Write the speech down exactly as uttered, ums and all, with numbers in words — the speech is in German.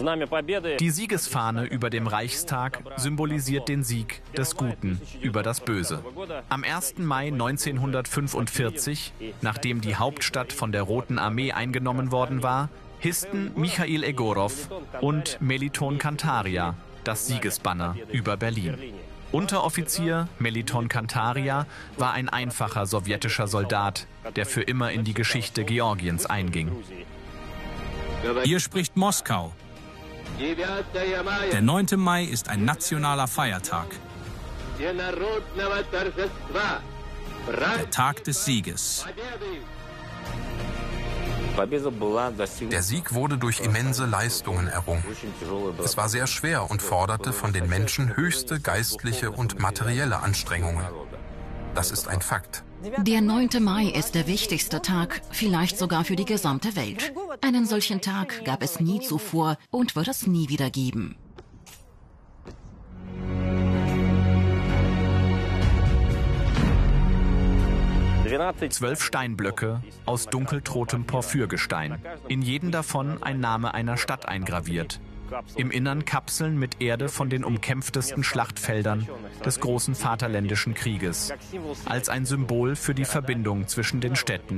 Die Siegesfahne über dem Reichstag symbolisiert den Sieg des Guten über das Böse. Am ersten Mai neunzehnhundertfünfundvierzig, nachdem die Hauptstadt von der Roten Armee eingenommen worden war, hissten Michail Egorov und Meliton Kantaria das Siegesbanner über Berlin. Unteroffizier Meliton Kantaria war ein einfacher sowjetischer Soldat, der für immer in die Geschichte Georgiens einging. Hier spricht Moskau. Der neunte Mai ist ein nationaler Feiertag. Der Tag des Sieges. Der Sieg wurde durch immense Leistungen errungen. Es war sehr schwer und forderte von den Menschen höchste geistliche und materielle Anstrengungen. Das ist ein Fakt. Der neunte Mai ist der wichtigste Tag, vielleicht sogar für die gesamte Welt. Einen solchen Tag gab es nie zuvor und wird es nie wieder geben. Zwölf Steinblöcke aus dunkelrotem Porphyrgestein. In jeden davon ein Name einer Stadt eingraviert. Im Innern Kapseln mit Erde von den umkämpftesten Schlachtfeldern des großen Vaterländischen Krieges. Als ein Symbol für die Verbindung zwischen den Städten